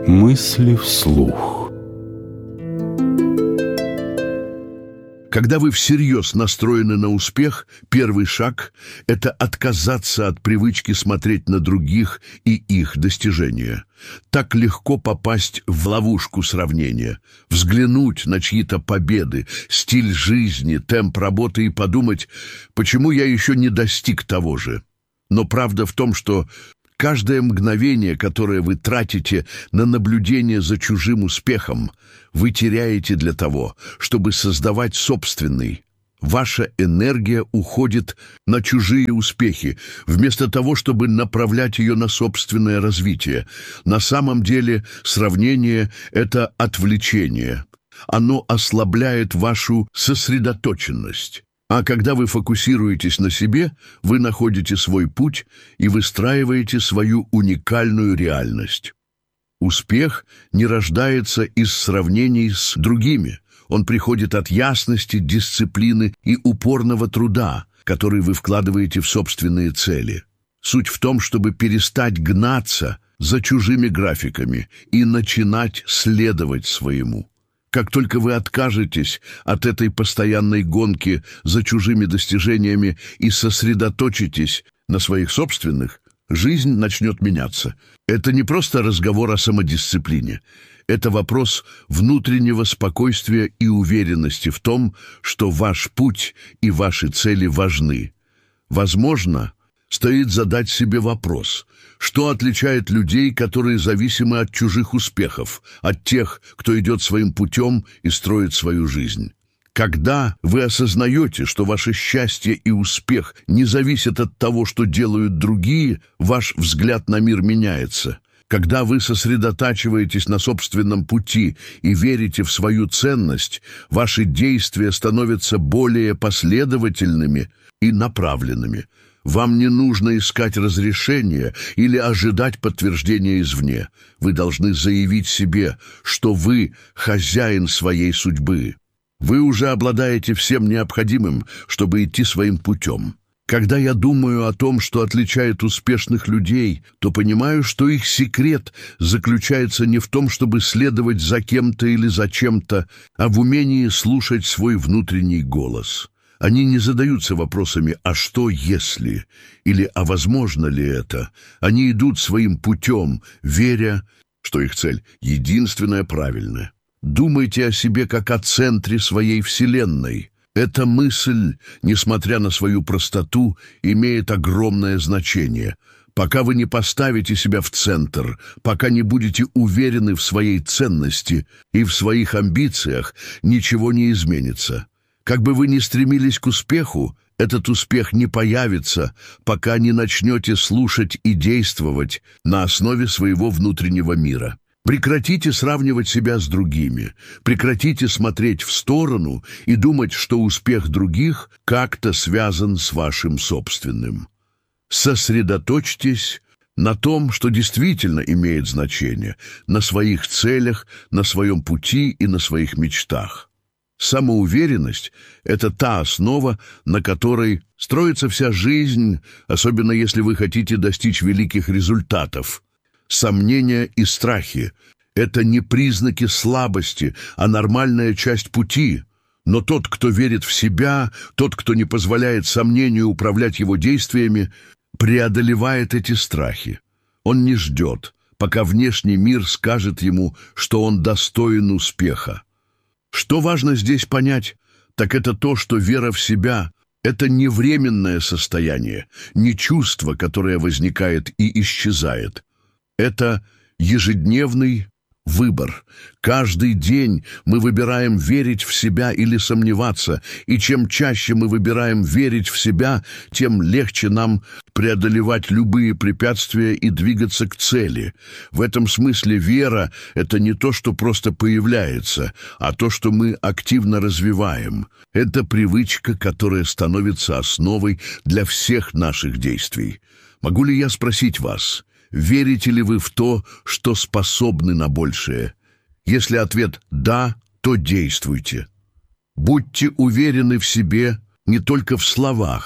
Мысли вслух. Когда вы всерьез настроены на успех, первый шаг – это отказаться от привычки смотреть на других и их достижения. Так легко попасть в ловушку сравнения, взглянуть на чьи-то победы, стиль жизни, темп работы и подумать, почему я еще не достиг того же. Но правда в том, что каждое мгновение, которое вы тратите на наблюдение за чужим успехом, вы теряете для того, чтобы создавать собственный. Ваша энергия уходит на чужие успехи, вместо того, чтобы направлять ее на собственное развитие. На самом деле сравнение – это отвлечение. Оно ослабляет вашу сосредоточенность. А когда вы фокусируетесь на себе, вы находите свой путь и выстраиваете свою уникальную реальность. Успех не рождается из сравнений с другими. Он приходит от ясности, дисциплины и упорного труда, который вы вкладываете в собственные цели. Суть в том, чтобы перестать гнаться за чужими графиками и начинать следовать своему. Как только вы откажетесь от этой постоянной гонки за чужими достижениями и сосредоточитесь на своих собственных, жизнь начнет меняться. Это не просто разговор о самодисциплине. Это вопрос внутреннего спокойствия и уверенности в том, что ваш путь и ваши цели важны. Возможно, стоит задать себе вопрос, что отличает людей, которые зависимы от чужих успехов, от тех, кто идет своим путем и строит свою жизнь. Когда вы осознаете, что ваше счастье и успех не зависят от того, что делают другие, ваш взгляд на мир меняется. Когда вы сосредотачиваетесь на собственном пути и верите в свою ценность, ваши действия становятся более последовательными и направленными. Вам не нужно искать разрешения или ожидать подтверждения извне. Вы должны заявить себе, что вы хозяин своей судьбы. Вы уже обладаете всем необходимым, чтобы идти своим путем. Когда я думаю о том, что отличает успешных людей, то понимаю, что их секрет заключается не в том, чтобы следовать за кем-то или за чем-то, а в умении слушать свой внутренний голос. Они не задаются вопросами «а что если?» или «а возможно ли это?». Они идут своим путем, веря, что их цель единственная правильная. Думайте о себе как о центре своей вселенной. Эта мысль, несмотря на свою простоту, имеет огромное значение. Пока вы не поставите себя в центр, пока не будете уверены в своей ценности и в своих амбициях, ничего не изменится. Как бы вы ни стремились к успеху, этот успех не появится, пока не начнете слушать и действовать на основе своего внутреннего мира. Прекратите сравнивать себя с другими, прекратите смотреть в сторону и думать, что успех других как-то связан с вашим собственным. Сосредоточьтесь на том, что действительно имеет значение, на своих целях, на своем пути и на своих мечтах. Самоуверенность – это та основа, на которой строится вся жизнь, особенно если вы хотите достичь великих результатов. Сомнения и страхи – это не признаки слабости, а нормальная часть пути. Но тот, кто верит в себя, тот, кто не позволяет сомнению управлять его действиями, преодолевает эти страхи. Он не ждет, пока внешний мир скажет ему, что он достоин успеха. Что важно здесь понять, так это то, что вера в себя – это не временное состояние, не чувство, которое возникает и исчезает. Это ежедневный выбор. Каждый день мы выбираем верить в себя или сомневаться, и чем чаще мы выбираем верить в себя, тем легче нам преодолевать любые препятствия и двигаться к цели. В этом смысле вера – это не то, что просто появляется, а то, что мы активно развиваем. Это привычка, которая становится основой для всех наших действий. Могу ли я спросить вас, верите ли вы в то, что способны на большее? Если ответ «да», то действуйте. Будьте уверены в себе не только в словах,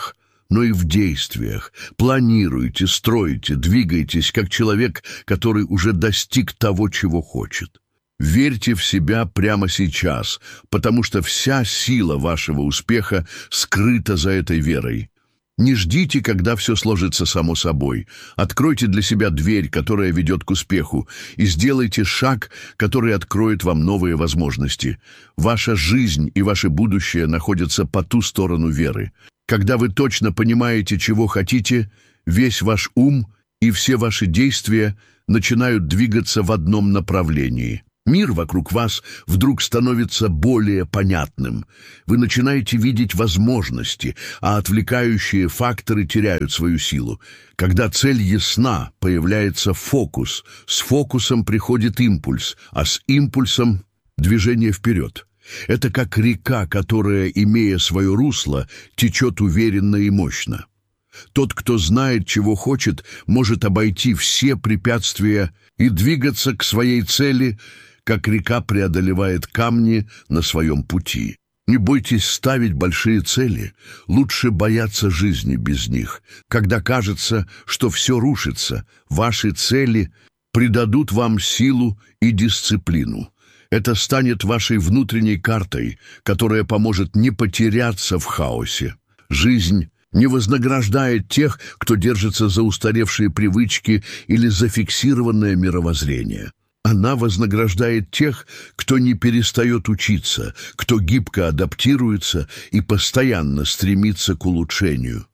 но и в действиях. Планируйте, стройте, двигайтесь, как человек, который уже достиг того, чего хочет. Верьте в себя прямо сейчас, потому что вся сила вашего успеха скрыта за этой верой. Не ждите, когда все сложится само собой. Откройте для себя дверь, которая ведет к успеху, и сделайте шаг, который откроет вам новые возможности. Ваша жизнь и ваше будущее находятся по ту сторону веры. Когда вы точно понимаете, чего хотите, весь ваш ум и все ваши действия начинают двигаться в одном направлении. Мир вокруг вас вдруг становится более понятным. Вы начинаете видеть возможности, а отвлекающие факторы теряют свою силу. Когда цель ясна, появляется фокус. С фокусом приходит импульс, а с импульсом — движение вперед. Это как река, которая, имея свое русло, течет уверенно и мощно. Тот, кто знает, чего хочет, может обойти все препятствия и двигаться к своей цели, как река преодолевает камни на своем пути. Не бойтесь ставить большие цели, лучше бояться жизни без них. Когда кажется, что все рушится, ваши цели придадут вам силу и дисциплину. Это станет вашей внутренней картой, которая поможет не потеряться в хаосе. Жизнь не вознаграждает тех, кто держится за устаревшие привычки или зафиксированное мировоззрение. Она вознаграждает тех, кто не перестает учиться, кто гибко адаптируется и постоянно стремится к улучшению.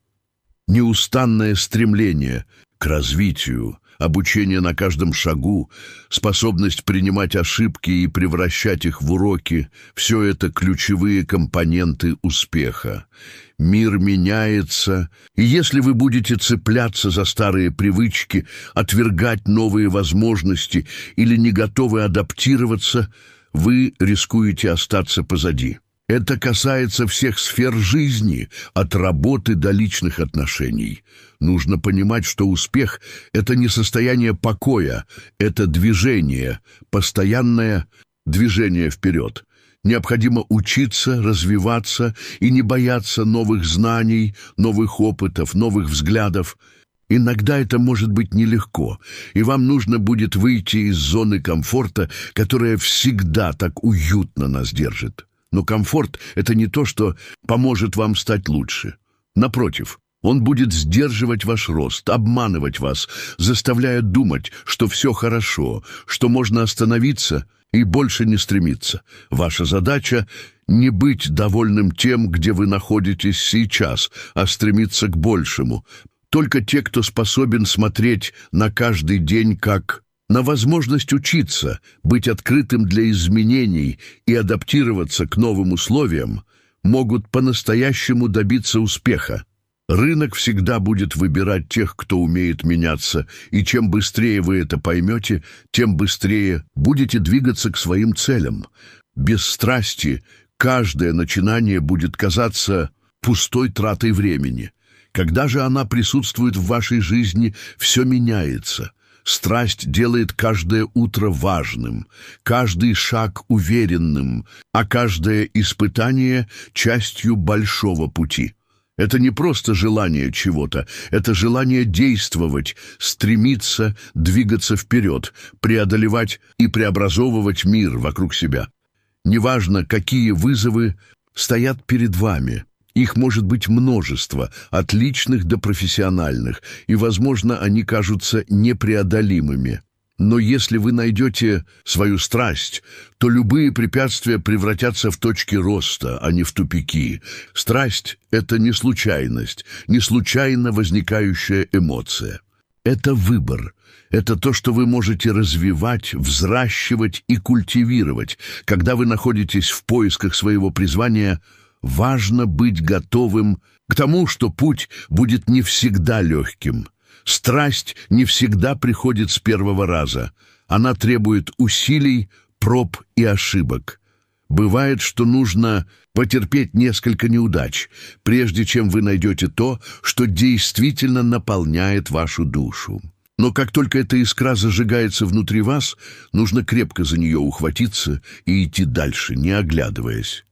Неустанное стремление к развитию, обучение на каждом шагу, способность принимать ошибки и превращать их в уроки – все это ключевые компоненты успеха. Мир меняется, и если вы будете цепляться за старые привычки, отвергать новые возможности или не готовы адаптироваться, вы рискуете остаться позади. Это касается всех сфер жизни, от работы до личных отношений. Нужно понимать, что успех – это не состояние покоя, это движение, постоянное движение вперед. Необходимо учиться, развиваться и не бояться новых знаний, новых опытов, новых взглядов. Иногда это может быть нелегко, и вам нужно будет выйти из зоны комфорта, которая всегда так уютно нас держит. Но комфорт – это не то, что поможет вам стать лучше. Напротив, он будет сдерживать ваш рост, обманывать вас, заставляя думать, что все хорошо, что можно остановиться и больше не стремиться. Ваша задача – не быть довольным тем, где вы находитесь сейчас, а стремиться к большему. Только те, кто способен смотреть на каждый день как на возможность учиться, быть открытым для изменений и адаптироваться к новым условиям, могут по-настоящему добиться успеха. Рынок всегда будет выбирать тех, кто умеет меняться, и чем быстрее вы это поймете, тем быстрее будете двигаться к своим целям. Без страсти каждое начинание будет казаться пустой тратой времени. Когда же она присутствует в вашей жизни, все меняется. Страсть делает каждое утро важным, каждый шаг уверенным, а каждое испытание – частью большого пути. Это не просто желание чего-то, это желание действовать, стремиться, двигаться вперед, преодолевать и преобразовывать мир вокруг себя. Неважно, какие вызовы стоят перед вами. Их может быть множество, от личных до профессиональных, и, возможно, они кажутся непреодолимыми. Но если вы найдете свою страсть, то любые препятствия превратятся в точки роста, а не в тупики. Страсть – это не случайность, не случайно возникающая эмоция. Это выбор. Это то, что вы можете развивать, взращивать и культивировать. Когда вы находитесь в поисках своего призвания, важно быть готовым к тому, что путь будет не всегда легким. Страсть не всегда приходит с первого раза. Она требует усилий, проб и ошибок. Бывает, что нужно потерпеть несколько неудач, прежде чем вы найдете то, что действительно наполняет вашу душу. Но как только эта искра зажигается внутри вас, нужно крепко за нее ухватиться и идти дальше, не оглядываясь.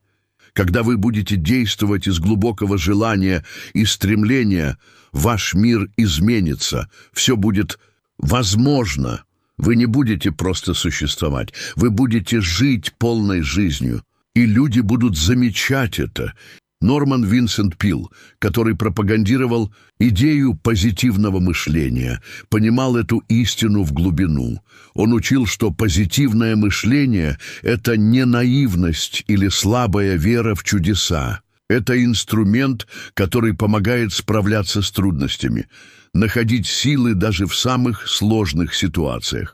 Когда вы будете действовать из глубокого желания и стремления, ваш мир изменится, все будет возможно. Вы не будете просто существовать, вы будете жить полной жизнью, и люди будут замечать это. Норман Винсент Пил, который пропагандировал идею позитивного мышления, понимал эту истину в глубину. Он учил, что позитивное мышление – это не наивность или слабая вера в чудеса. Это инструмент, который помогает справляться с трудностями, находить силы даже в самых сложных ситуациях.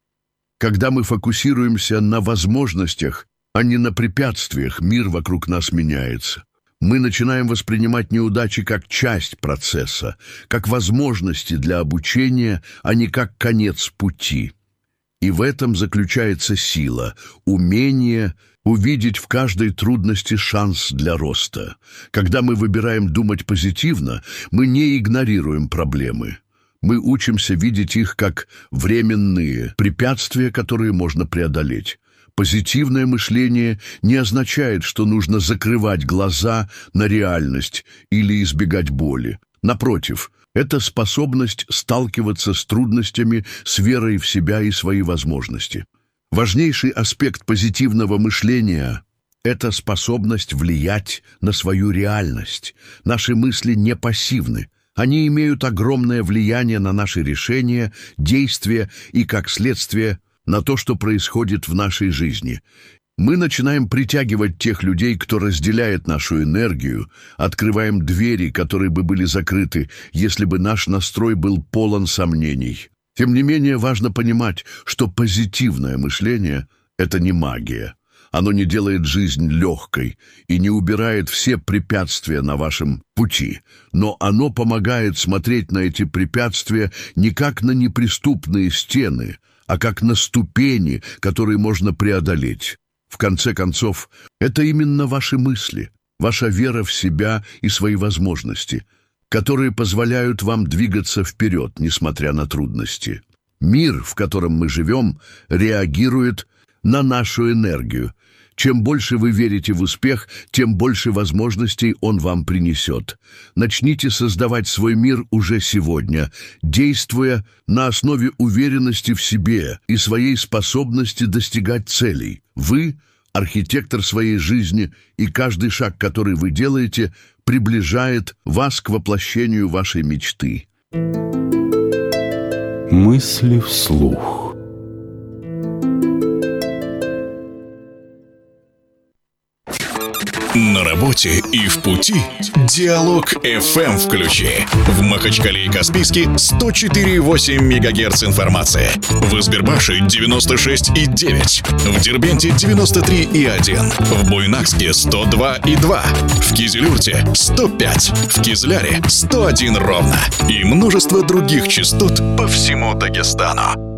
Когда мы фокусируемся на возможностях, а не на препятствиях, мир вокруг нас меняется. Мы начинаем воспринимать неудачи как часть процесса, как возможности для обучения, а не как конец пути. И в этом заключается сила, умение увидеть в каждой трудности шанс для роста. Когда мы выбираем думать позитивно, мы не игнорируем проблемы. Мы учимся видеть их как временные препятствия, которые можно преодолеть. Позитивное мышление не означает, что нужно закрывать глаза на реальность или избегать боли. Напротив, это способность сталкиваться с трудностями с верой в себя и свои возможности. Важнейший аспект позитивного мышления – это способность влиять на свою реальность. Наши мысли не пассивны. Они имеют огромное влияние на наши решения, действия и, как следствие, на то, что происходит в нашей жизни. Мы начинаем притягивать тех людей, кто разделяет нашу энергию, открываем двери, которые бы были закрыты, если бы наш настрой был полон сомнений. Тем не менее, важно понимать, что позитивное мышление – это не магия. Оно не делает жизнь легкой и не убирает все препятствия на вашем пути, но оно помогает смотреть на эти препятствия не как на неприступные стены, а как на ступени, которые можно преодолеть. В конце концов, это именно ваши мысли, ваша вера в себя и свои возможности, которые позволяют вам двигаться вперед, несмотря на трудности. Мир, в котором мы живем, реагирует на нашу энергию. Чем больше вы верите в успех, тем больше возможностей он вам принесет. Начните создавать свой мир уже сегодня, действуя на основе уверенности в себе и своей способности достигать целей. Вы – архитектор своей жизни, и каждый шаг, который вы делаете, приближает вас к воплощению вашей мечты. Мысли вслух. На работе и в пути Диалог FM включи. В Махачкале и Каспийске 104,8 МГц информации. В Избербаше 96,9. В Дербенте 93,1. В Буйнакске 102,2. В Кизилюрте 105. В Кизляре 101 ровно. И множество других частот по всему Дагестану.